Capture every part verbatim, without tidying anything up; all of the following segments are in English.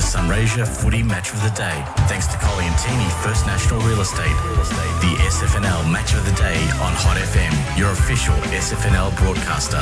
Sunraysia Footy Match of the Day. Thanks to Coliantini First National Real Estate. The S F N L Match of the Day on Hot F M, your official S F N L broadcaster.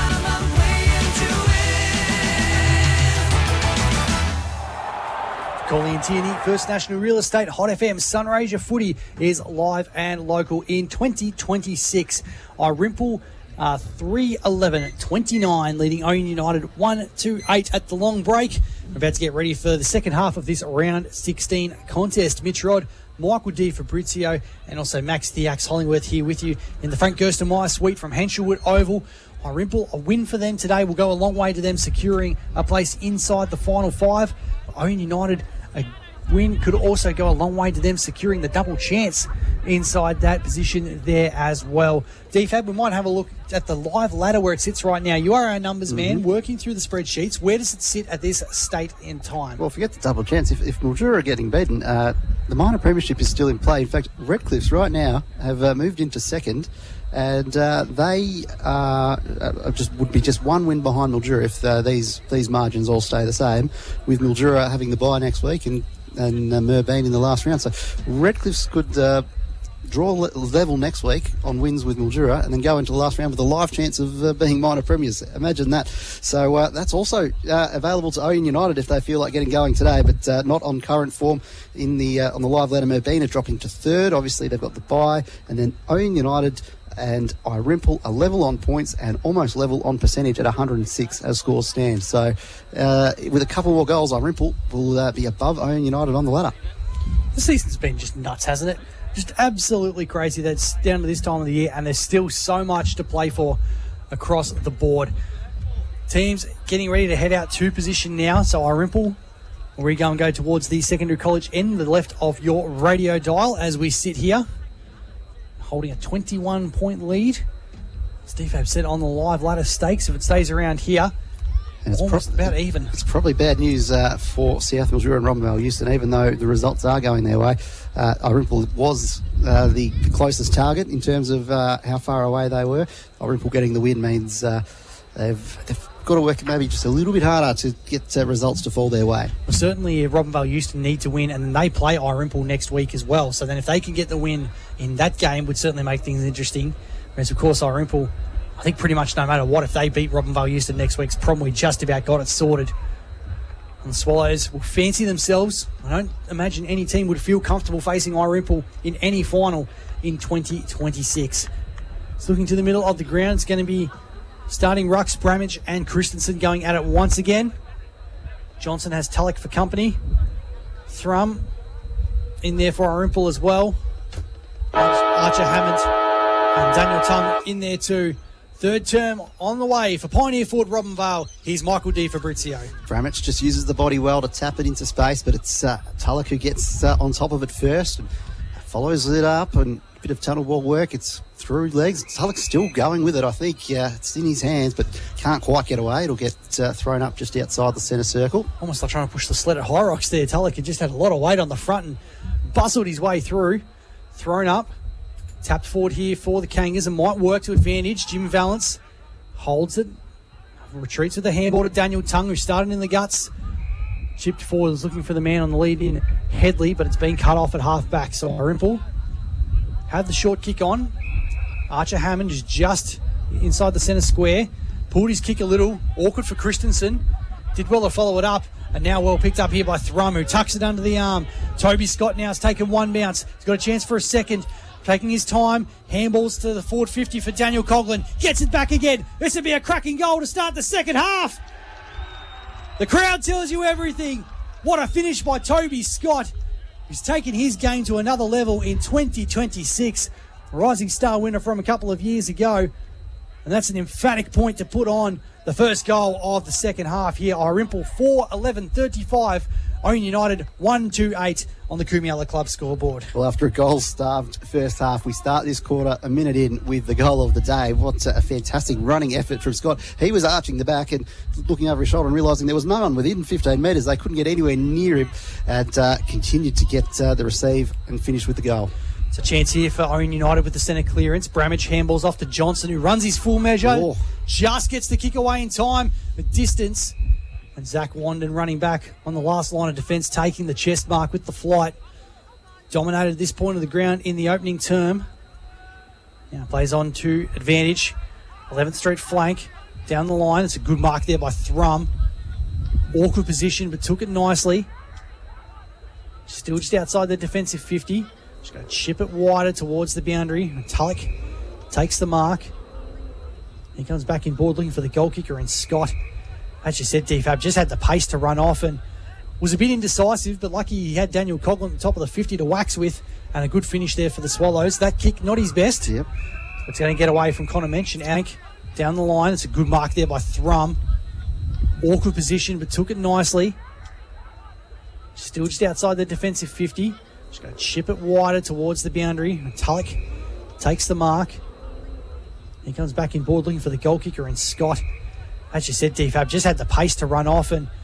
Coliantini First National Real Estate, Hot F M, Sunraysia Footy is live and local in twenty twenty-six. Irimple uh, three eleven twenty-nine, leading Owen United one two eight at the long break. We're about to get ready for the second half of this round sixteen contest. Mitch Rod, Michael D. Fabrizio, and also Max Diax Hollingworth here with you in the Frank Gerstenmaier suite from Henshelwood Oval. Irimple, a win for them today will go a long way to them securing a place inside the final five. Owen United, a win could also go a long way to them securing the double chance inside that position there as well. D Fab, we might have a look at the live ladder where it sits right now. You are our numbers mm-hmm. man, working through the spreadsheets. Where does it sit at this state in time? Well, forget the double chance. If, if Mildura are getting beaten, uh, the minor premiership is still in play. In fact, Redcliffs right now have uh, moved into second. And uh, they uh, just would be just one win behind Mildura if uh, these these margins all stay the same, with Mildura having the bye next week and, and uh, Merbein in the last round. So Redcliffs could uh, draw le- level next week on wins with Mildura and then go into the last round with a live chance of uh, being minor premiers. Imagine that. So uh, that's also uh, available to Owen United if they feel like getting going today, but uh, not on current form. In the uh, on the live ladder, Merbein are dropping to third. Obviously, they've got the bye, and then Owen United and Irimple are level on points and almost level on percentage at one hundred six as scores stand. So uh, with a couple more goals, Irimple will uh, be above Owen United on the ladder. The season's been just nuts, hasn't it? Just absolutely crazy. That's down to this time of the year, and there's still so much to play for across the board. Teams getting ready to head out to position now. So Irimple, we go and go towards the secondary college end, the left of your radio dial as we sit here, holding a twenty-one point lead. Steve Fab said on the live ladder stakes, if it stays around here, and it's almost pro- about even. It's probably bad news uh, for South Mildura and Robinvale Euston, even though the results are going their way. Uh, Irimple was uh, the closest target in terms of uh, how far away they were. Irimple getting the win means uh, they've, they've got to work maybe just a little bit harder to get uh, results to fall their way. Well, certainly Robinvale Euston need to win, and then they play Irimple next week as well. So then if they can get the win in that game, would certainly make things interesting. Whereas, of course, Irimple, I think pretty much no matter what, if they beat Robinvale Euston next week, it's probably just about got it sorted. And the Swallows will fancy themselves. I don't imagine any team would feel comfortable facing Irimple in any final in twenty twenty-six. It's looking to the middle of the ground. It's going to be starting Rux, Bramage and Christensen going at it once again. Johnson has Tulloch for company. Thrum in there for Irimple as well. Archer Hammond and Daniel Tung in there too. Third term on the way for Pioneer Ford Robinvale. Here's Michael D. Fabrizio. Bramage just uses the body well to tap it into space, but it's uh, Tulloch who gets uh, on top of it first and follows it up, and a bit of tunnel ball work. It's through legs. Tulloch's still going with it, I think. Yeah, it's in his hands, but can't quite get away. It'll get uh, thrown up just outside the centre circle. Almost like trying to push the sled at High Rocks there. Tulloch had just had a lot of weight on the front and bustled his way through. Thrown up. Tapped forward here for the Kangas and might work to advantage. Jim Valance holds it. Retreats with the handball to Daniel Tung, who started in the guts. Chipped forward, is looking for the man on the lead in Headley, but it's been cut off at half back. So Irimple had the short kick on. Archer Hammond is just inside the centre square. Pulled his kick a little. Awkward for Christensen. Did well to follow it up. And now well picked up here by Thrum, who tucks it under the arm. Toby Scott now has taken one bounce. He's got a chance for a second. Taking his time. Handballs to the forward fifty for Daniel Coughlin. Gets it back again. This would be a cracking goal to start the second half. The crowd tells you everything. What a finish by Toby Scott, who's taken his game to another level in twenty twenty-six. Rising star winner from a couple of years ago. And that's an emphatic point to put on the first goal of the second half here. Irimple four eleven thirty-five. Owen United one two eight on the Kumiala Club scoreboard. Well, after a goal-starved first half, we start this quarter a minute in with the goal of the day. What a fantastic running effort from Scott. He was arching the back and looking over his shoulder and realising there was no one within fifteen metres. They couldn't get anywhere near him, and uh, continued to get uh, the receive and finish with the goal. It's a chance here for Owen United with the centre clearance. Bramage handballs off to Johnson, who runs his full measure. Oh. Just gets the kick away in time. The distance And Zach Wandon running back on the last line of defence, taking the chest mark with the flight. Dominated this point of the ground in the opening term. Now plays on to advantage. eleventh Street flank down the line. It's a good mark there by Thrum. Awkward position, but took it nicely. Still just outside the defensive fifty. Just going to chip it wider towards the boundary. Tulloch takes the mark. He comes back in board looking for the goal kicker, and Scott, as you said, D Fab, just had the pace to run off and was a bit indecisive, but lucky he had Daniel Coughlin at the top of the fifty to wax with, and a good finish there for the Swallows. That kick, not his best. Yep. It's going to get away from Connor Mensch. Ank down the line. It's a good mark there by Thrum. Awkward position, but took it nicely. Still just outside the defensive fifty. Just going to chip it wider towards the boundary. Tulloch takes the mark. He comes back in board looking for the goal kicker, and Scott, as you said, D Fab, just had the pace to run off and